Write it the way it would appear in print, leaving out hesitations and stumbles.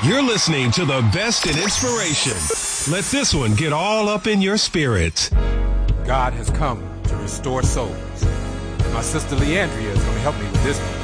You're listening to the best in inspiration. Let this one get all up in your spirit. God has come to restore souls. My sister Leandria is going to help me with this one.